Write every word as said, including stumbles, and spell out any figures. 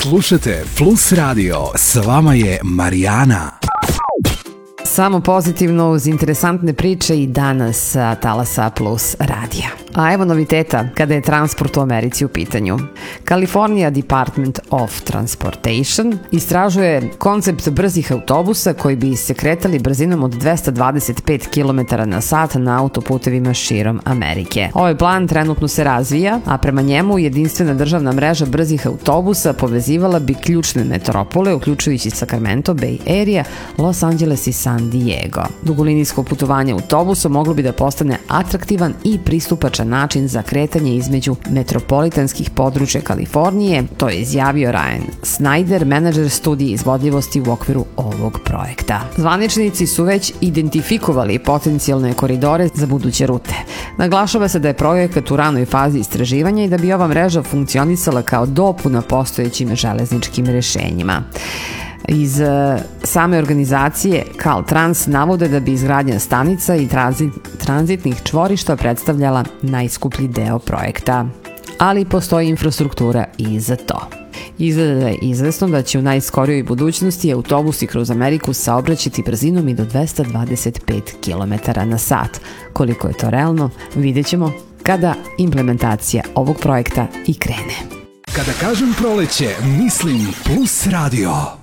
Slušajte Plus Radio, s vama je Marijana. Samo pozitivno uz interesantne priče i danas sa Talasa Plus radija. A evo noviteta kada je transport u Americi u pitanju. California Department of Transportation istražuje koncept brzih autobusa koji bi se kretali brzinom od dvesta dvadeset pet kilometara na sat na autoputevima širom Amerike. Ovaj plan trenutno se razvija, a prema njemu jedinstvena državna mreža brzih autobusa povezivala bi ključne metropole, uključujući Sacramento, Bay Area, Los Angeles i San Diego. Dugolinijsko putovanje autobusom moglo bi da postane atraktivan i pristupačan način za kretanje između metropolitanskih područja Kalifornije, to je izjavio Ryan Snyder, menadžer studije izvodljivosti u okviru ovog projekta. Zvaničnici su već identifikovali potencijalne koridore za buduće rute. Naglašava se da je projekat u ranoj fazi istraživanja i da bi ova mreža funkcionisala kao dopuna postojećim železničkim rešenjima. Iz uh, same organizacije Caltrans navode da bi izgradnja stanica i tranzit, tranzitnih čvorišta predstavljala najskuplji deo projekta, ali postoji infrastruktura i za to. Izgleda je izvesno da će u najskorijoj budućnosti autobusi kroz Ameriku saobraćati brzinom i do dvesta dvadeset pet kilometara na sat. Koliko je to realno, vidjet ćemo kada implementacija ovog projekta i krene. Kada kažem proleće, mislim Plus Radio.